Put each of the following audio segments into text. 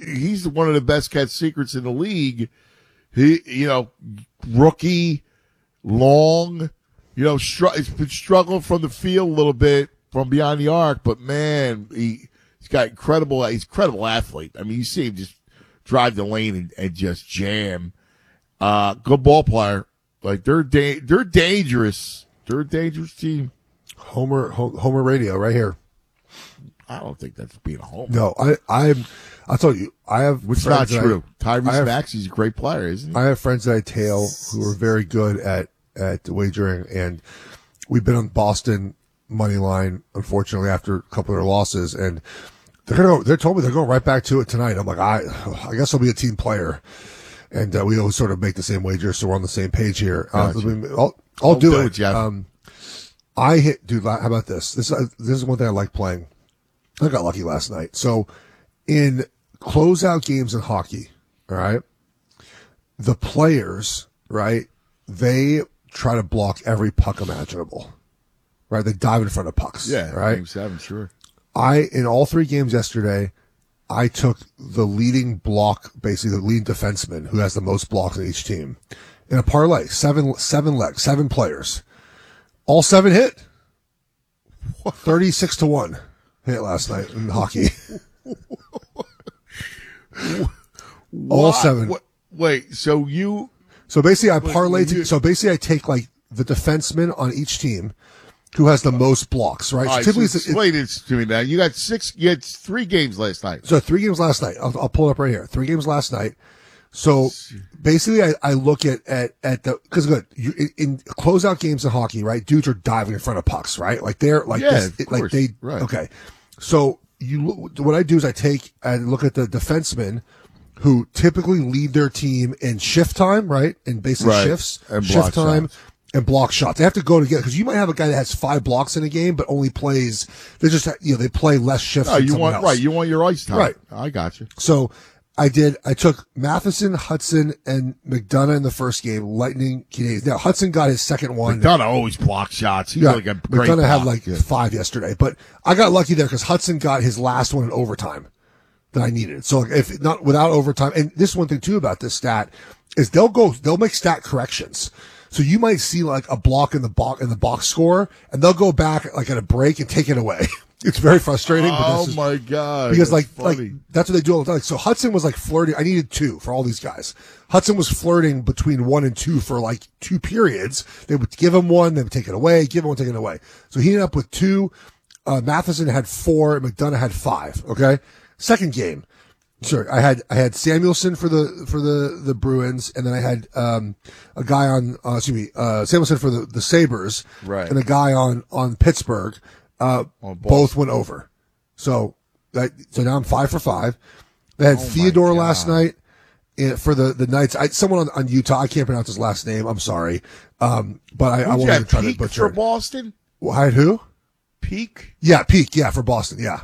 he's one of the best kept secrets in the league. He, rookie, long, he's been struggling from the field a little bit from beyond the arc, but man, he's got he's an incredible athlete. I mean, you see him just drive the lane and just jam. Good ball player. Like they're dangerous. They're a dangerous team. Homer radio right here. I don't think that's being a homer. No, I'll tell you, I have. Which is not true. Tyrese Maxey's a great player, isn't he? I have friends that I tail who are very good at wagering, and we've been on Boston money line, unfortunately, after a couple of their losses, and they told me they're going right back to it tonight. I'm like, I guess I'll be a team player. And we always sort of make the same wager, so we're on the same page here. Gotcha. I'll do it. Jeff. Dude, how about this? This is one thing I like playing. I got lucky last night. So in closeout games in hockey, all right, the players, right, they try to block every puck imaginable, right? They dive in front of pucks. Yeah, right? Game 7, sure. In all 3 games yesterday, I took the leading block, basically the leading defenseman who has the most blocks on each team in a parlay, 7 legs, 7 players. All 7 hit. 36-1 hit last night in hockey. All 7. Wait, so basically I parlay. So basically I take like the defenseman on each team who has the most blocks, right? So typically, explain it to me now. You had 3 games last night. So 3 games last night. I'll pull it up right here. 3 games last night. So basically, I look at the, cause good, in closeout games in hockey, right? Dudes are diving in front of pucks, right? Like they're like, right. Okay. So what I do is I look at the defensemen who typically lead their team in shift time, right? And basically shifts, and shift time. Shots. And block shots. They have to go together because you might have a guy that has 5 blocks in a game, but only plays. They just they play less shifts. You want your ice time. Right. I got you. So I took Matheson, Hudson, and McDonough in the first game. Lightning Canadiens. Now Hudson got his second one. McDonough always blocks shots. He's like a great McDonough block. had like 5 yesterday, but I got lucky there because Hudson got his last one in overtime that I needed. So if not without overtime, and this one thing too about this stat is they'll make stat corrections. So you might see like a block in the box score, and they'll go back like at a break and take it away. It's very frustrating. Oh my god! Because like that's what they do all the time. So Hudson was like flirting. I needed 2 for all these guys. Hudson was flirting between 1 and 2 for like 2 periods. They would give him 1, they would take it away, give him 1, take it away. So he ended up with 2. Matheson had 4. McDonough had 5. Okay. Second game. Sure. I had Samuelson for the Bruins, and then I had, a guy on, Samuelson for the Sabres. Right. And a guy on Pittsburgh. Both went over. So now I'm 5 for 5. They had Theodore last night for the Knights. Someone on Utah. I can't pronounce his last name. I'm sorry. But I won't even try to butcher for it. Boston? Well, I had who? Peak? Yeah, Peak. Yeah, for Boston. Yeah.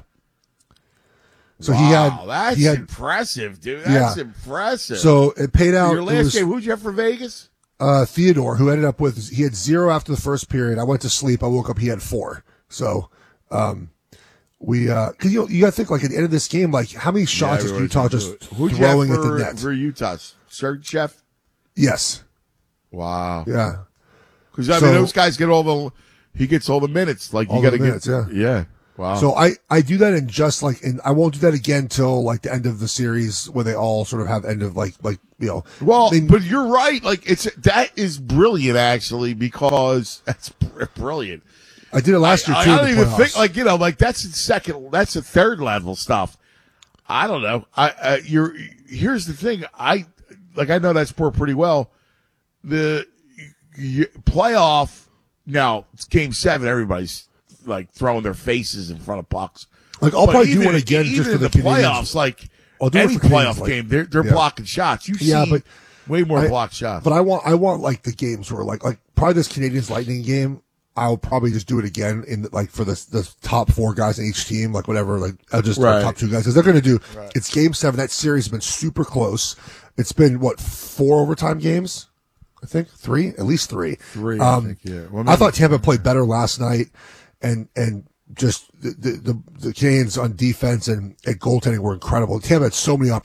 So that's impressive, dude. That's impressive. So it paid out. Your last game, who'd you have for Vegas? Theodore, who ended up with, he had 0 after the first period. I went to sleep. I woke up, he had 4. So, cause you gotta think like at the end of this game, like how many shots is Utah just throwing at the net? For Utah, Sergachev? Yes. Wow. Yeah. Cause I mean, those guys he gets all the minutes. Like you gotta get, yeah. Wow. So I do that in just like, and I won't do that again till like the end of the series when they all sort of have end of like. Well, but you're right. Like that is brilliant actually, because that's brilliant. I did it last year too. I don't even think like that's the third level stuff. I don't know. Here's the thing. I know that sport pretty well. The playoff, now it's game 7. Everybody's like throwing their faces in front of pucks. Like I'll probably do one again just for the playoffs. Like any playoff game, they're blocking shots. You see but way more blocked shots. But I want like the games where like probably this Canadiens Lightning game. I'll probably just do it again in like for the top 4 guys in each team, like whatever. Like I'll just do top 2 guys because they're going to do. Right. It's game 7. That series has been super close. It's been 4 overtime games. I think 3, at least 3. 3. I think, yeah. Well, I thought Tampa played better last night, and just the Canadiens on defense and at goaltending were incredible. Tampa had so many